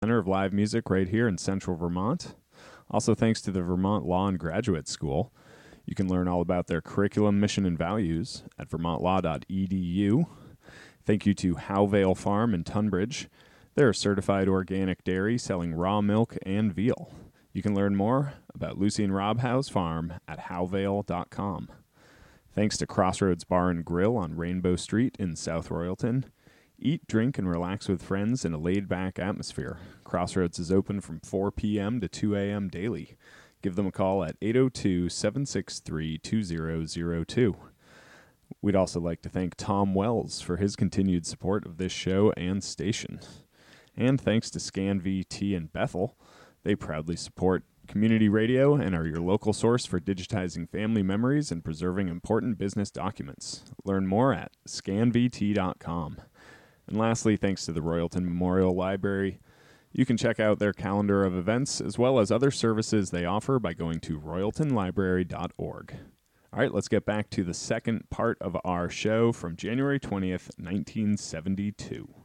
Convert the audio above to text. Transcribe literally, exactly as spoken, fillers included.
Center of live music right here in central Vermont. Also, thanks to the Vermont Law and Graduate School. You can learn all about their curriculum, mission, and values at vermont law dot e d u. Thank you to Howvale Farm in Tunbridge. They're a certified organic dairy selling raw milk and veal. You can learn more about Lucy and Rob Howe's farm at howvale dot com. Thanks to Crossroads Bar and Grill on Rainbow Street in South Royalton. Eat, drink, and relax with friends in a laid-back atmosphere. Crossroads is open from four p.m. to two a.m. daily. Give them a call at eight oh two, seven six three, two oh oh two. We'd also like to thank Tom Wells for his continued support of this show and station. And thanks to ScanVT in Bethel. They proudly support community radio and are your local source for digitizing family memories and preserving important business documents. Learn more at scan v t dot com. And lastly, thanks to the Royalton Memorial Library. You can check out their calendar of events as well as other services they offer by going to royalton library dot org. All right, let's get back to the second part of our show from January twentieth, nineteen seventy-two.